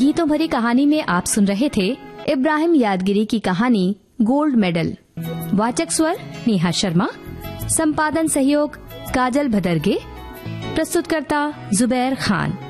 गीतों भरी कहानी में आप सुन रहे थे इब्राहिम यादगिरी की कहानी गोल्ड मेडल। वाचक स्वर नेहा शर्मा, संपादन सहयोग काजल भदरगे, प्रस्तुतकर्ता जुबैर खान।